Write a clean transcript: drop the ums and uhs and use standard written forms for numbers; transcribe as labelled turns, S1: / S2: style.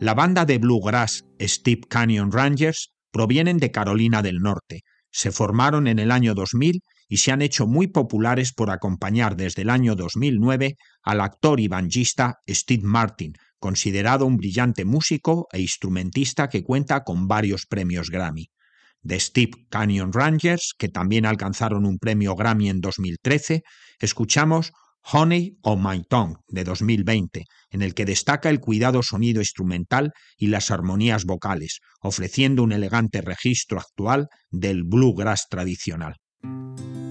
S1: La banda de bluegrass Steep Canyon Rangers provienen de Carolina del Norte. Se formaron en el año 2000 y se han hecho muy populares por acompañar desde el año 2009 al actor y banjista Steve Martin, considerado un brillante músico e instrumentista que cuenta con varios premios Grammy. De Steep Canyon Rangers, que también alcanzaron un premio Grammy en 2013, escuchamos Honey on My Tongue de 2020, en el que destaca el cuidado sonido instrumental y las armonías vocales, ofreciendo un elegante registro actual del bluegrass tradicional.